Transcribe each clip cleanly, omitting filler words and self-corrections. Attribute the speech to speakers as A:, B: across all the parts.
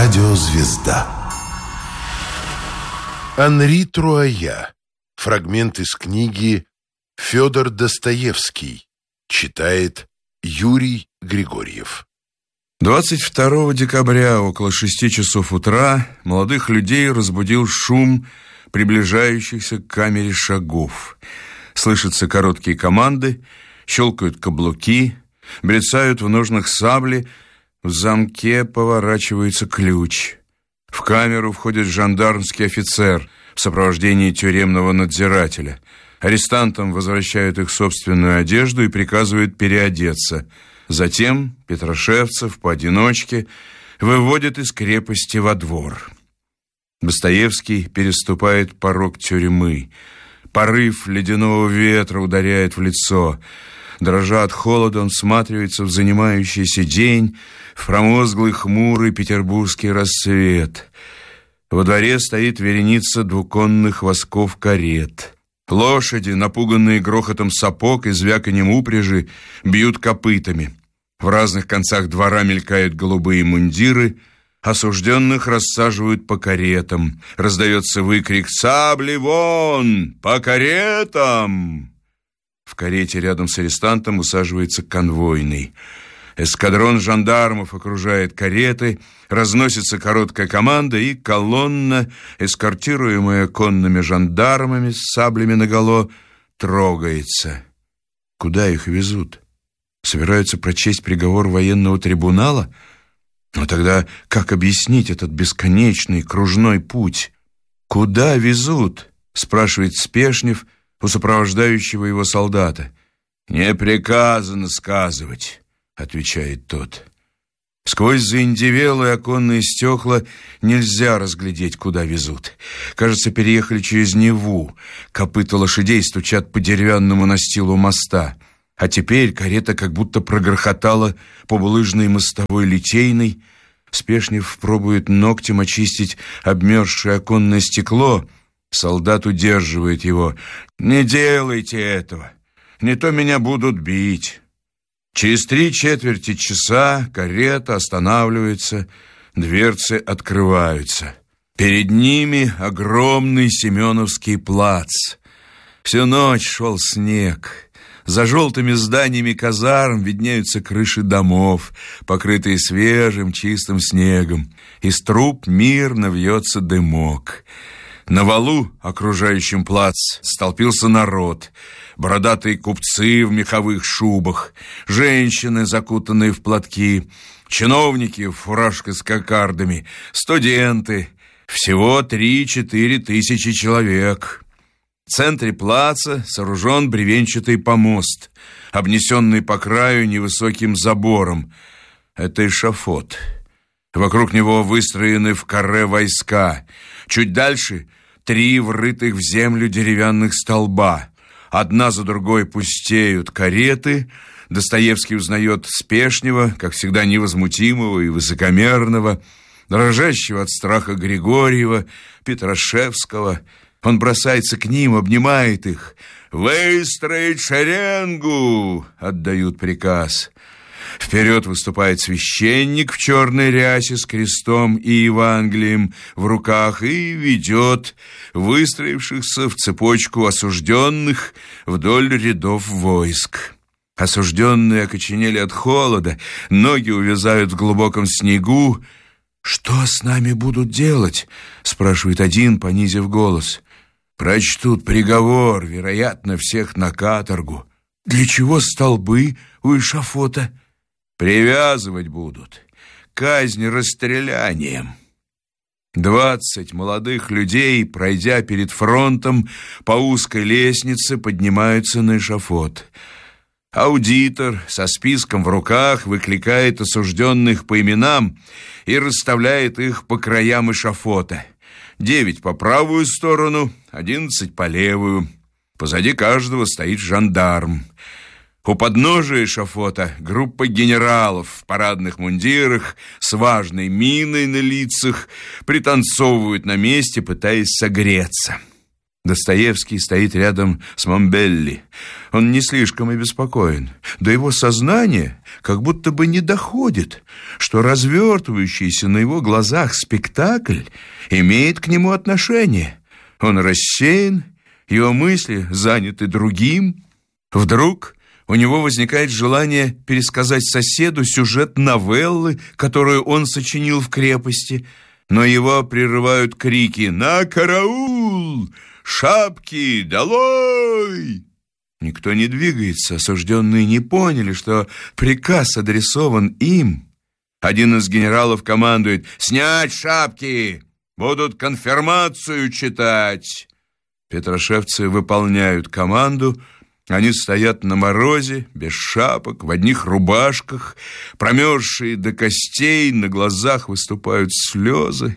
A: Радиозвезда. Анри Труая. Фрагмент из книги «Федор Достоевский». Читает Юрий Григорьев.
B: 22 декабря около 6 часов утра молодых людей разбудил шум приближающихся к камере шагов. Слышатся короткие команды, щелкают каблуки, брецают в ножнах сабли, в замке поворачивается ключ. В камеру входит жандармский офицер в сопровождении тюремного надзирателя. Арестантам возвращают их собственную одежду и приказывают переодеться. Затем петрошевцев поодиночке выводят из крепости во двор. Достоевский переступает порог тюрьмы. Порыв ледяного ветра ударяет в лицо. Дрожа от холода, он всматривается в занимающийся день, в промозглый хмурый петербургский рассвет. Во дворе стоит вереница двуконных восков карет. Лошади, напуганные грохотом сапог и звяканьем упряжи, бьют копытами. В разных концах двора мелькают голубые мундиры. Осужденных рассаживают по каретам. Раздается выкрик «Сабли вон! По каретам!» В карете рядом с арестантом усаживается конвойный. Эскадрон жандармов окружает кареты, разносится короткая команда, и колонна, эскортируемая конными жандармами с саблями наголо, трогается. Куда их везут? Собираются прочесть приговор военного трибунала? Но тогда как объяснить этот бесконечный кружной путь? «Куда везут?» — спрашивает Спешнев у сопровождающего его солдата. «Не приказано сказывать», — отвечает тот. Сквозь заиндевелые оконные стекла нельзя разглядеть, куда везут. Кажется, переехали через Неву. Копыта лошадей стучат по деревянному настилу моста. А теперь карета как будто прогрохотала по булыжной мостовой Литейной. Спешнев пробует ногтем очистить обмерзшее оконное стекло. Солдат удерживает его. «Не делайте этого, не то меня будут бить». Через 3/4 часа карета останавливается, дверцы открываются. Перед ними огромный Семеновский плац. Всю ночь шел снег. За желтыми зданиями казарм виднеются крыши домов, покрытые свежим чистым снегом. Из труб мирно вьется дымок. На валу, окружающем плац, столпился народ. Бородатые купцы в меховых шубах, женщины, закутанные в платки, чиновники в фуражках с кокардами, студенты. Всего 3-4 тысячи человек. В центре плаца сооружен бревенчатый помост, обнесенный по краю невысоким забором. Это эшафот. Вокруг него выстроены в каре войска. Чуть дальше 3 врытых в землю деревянных столба. Одна за другой пустеют кареты. Достоевский узнает Спешнева, как всегда невозмутимого и высокомерного, дрожащего от страха Григорьева, Петрошевского. Он бросается к ним, обнимает их. «Выстроить шеренгу!» — отдают приказ. Вперед выступает священник в черной рясе с крестом и Евангелием в руках и ведет выстроившихся в цепочку осужденных вдоль рядов войск. Осужденные окоченели от холода, ноги увязают в глубоком снегу. «Что с нами будут делать?» — спрашивает один, понизив голос. «Прочтут приговор, вероятно, всех на каторгу». «Для чего столбы у эшафота?» «Привязывать будут. Казнь расстрелянием». 20 молодых людей, пройдя перед фронтом, по узкой лестнице поднимаются на эшафот. Аудитор со списком в руках выкликает осужденных по именам и расставляет их по краям эшафота. 9 по правую сторону, 11 по левую. Позади каждого стоит жандарм. У подножия эшафота группа генералов в парадных мундирах с важной миной на лицах пританцовывают на месте, пытаясь согреться. Достоевский стоит рядом с Момбелли. Он не слишком обеспокоен. До его сознания как будто бы не доходит, что развертывающийся на его глазах спектакль имеет к нему отношение. Он рассеян, его мысли заняты другим. Вдруг у него возникает желание пересказать соседу сюжет новеллы, которую он сочинил в крепости, но его прерывают крики «На караул! Шапки долой!» Никто не двигается, осужденные не поняли, что приказ адресован им. Один из генералов командует «Снять шапки! Будут конфирмацию читать!» Петрошевцы выполняют команду. Они стоят на морозе, без шапок, в одних рубашках, промерзшие до костей, на глазах выступают слезы.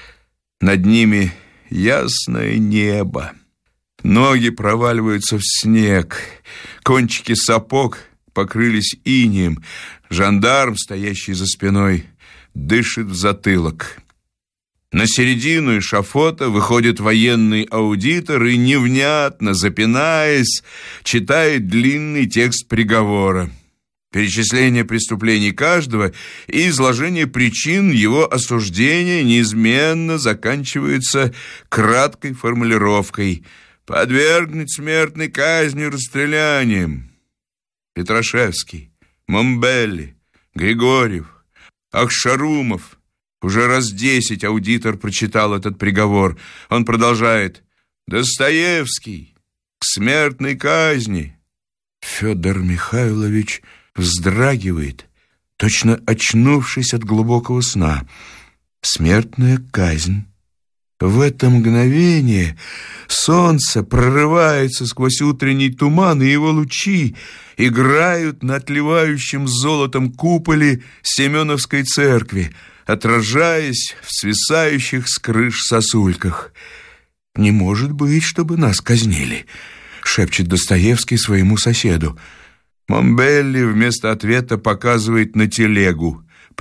B: Над ними ясное небо. Ноги проваливаются в снег, кончики сапог покрылись инеем. Жандарм, стоящий за спиной, дышит в затылок. На середину эшафота выходит военный аудитор и, невнятно запинаясь, читает длинный текст приговора. Перечисление преступлений каждого и изложение причин его осуждения неизменно заканчивается краткой формулировкой «подвергнуть смертной казни расстрелянием». Петрошевский, Момбелли, Григорьев, Ахшарумов. Уже раз 10 аудитор прочитал этот приговор. Он продолжает «Достоевский, к смертной казни». Федор Михайлович вздрагивает, точно очнувшись от глубокого сна. Смертная казнь. В это мгновение солнце прорывается сквозь утренний туман, и его лучи играют на отливающем золотом куполе Семеновской церкви, отражаясь в свисающих с крыш сосульках. «Не может быть, чтобы нас казнили», — шепчет Достоевский своему соседу. Момбелли вместо ответа показывает на телегу.